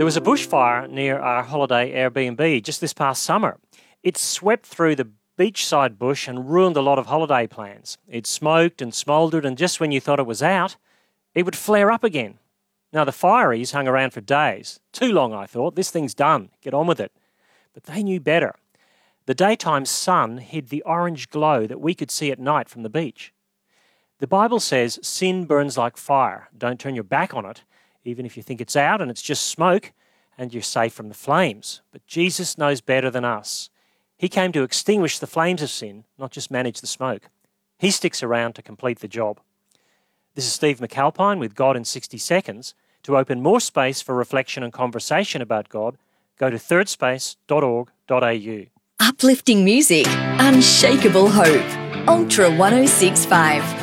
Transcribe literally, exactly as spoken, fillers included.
There was a bushfire near our holiday Airbnb just this past summer. It swept through the beachside bush and ruined a lot of holiday plans. It smoked and smouldered, and just when you thought it was out, it would flare up again. Now, the fireys hung around for days. Too long, I thought. This thing's done. Get on with it. But they knew better. The daytime sun hid the orange glow that we could see at night from the beach. The Bible says sin burns like fire. Don't turn your back on it, even if you think it's out and it's just smoke and you're safe from the flames. But Jesus knows better than us. He came to extinguish the flames of sin, not just manage the smoke. He sticks around to complete the job. This is Steve McAlpine with God in sixty seconds. To open more space for reflection and conversation about God, go to third space dot org dot a u. Uplifting music, unshakable hope. Ultra one oh six point five.